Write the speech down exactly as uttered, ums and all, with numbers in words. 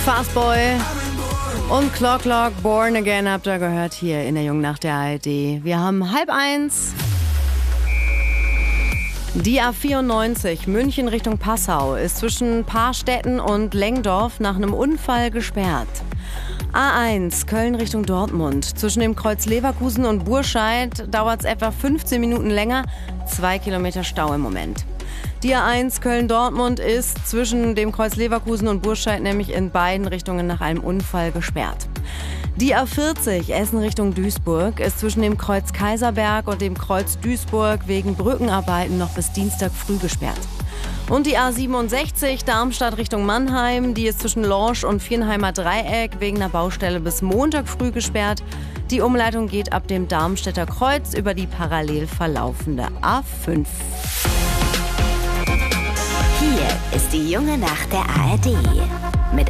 Fastboy und Clock Clock, Born Again habt ihr gehört hier in der Jungen Nacht der A R D. Wir haben halb eins. Die A vierundneunzig München Richtung Passau ist zwischen Paarstetten und Lengdorf nach einem Unfall gesperrt. A eins Köln Richtung Dortmund. Zwischen dem Kreuz Leverkusen und Burscheid dauert es etwa fünfzehn Minuten länger. Zwei Kilometer Stau im Moment. Die A eins Köln-Dortmund ist zwischen dem Kreuz Leverkusen und Burscheid nämlich in beiden Richtungen nach einem Unfall gesperrt. Die A vierzig Essen Richtung Duisburg ist zwischen dem Kreuz Kaiserberg und dem Kreuz Duisburg wegen Brückenarbeiten noch bis Dienstag früh gesperrt. Und die A siebenundsechzig Darmstadt Richtung Mannheim, die ist zwischen Lorsch und Viernheimer Dreieck wegen einer Baustelle bis Montag früh gesperrt. Die Umleitung geht ab dem Darmstädter Kreuz über die parallel verlaufende A fünf. Hier ist die Junge Nacht der A R D.